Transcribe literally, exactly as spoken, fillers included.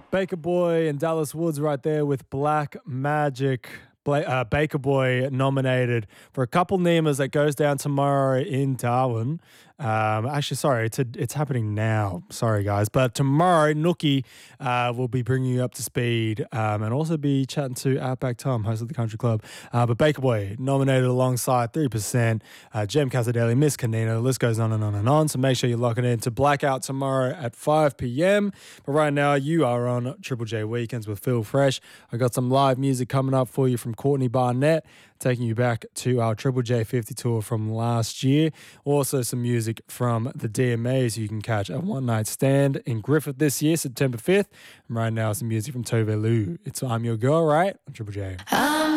Baker Boy and Dallas Woods right there with Black Magic. Bla- uh, Baker Boy nominated for a couple Nemas that goes down tomorrow in Darwin. Um, actually, sorry, it's a, it's happening now. Sorry, guys. But tomorrow, Nookie uh, will be bringing you up to speed um, and also be chatting to Outback Tom, host of the Country Club. Uh, but Baker Boy nominated alongside three percent, uh, Jem Casadelli, Miss Canino. The list goes on and on and on. So make sure you're locking in to Blackout tomorrow at five p.m. But right now, you are on Triple J Weekends with Phil Fresh. I got some live music coming up for you from Courtney Barnett, taking you back to our Triple J fifty tour from last year. Also some music from the D M As you can catch at One Night Stand in Griffith this year, September fifth. And right now some music from Tove Lu. It's I'm Your Girl, right? On Triple J.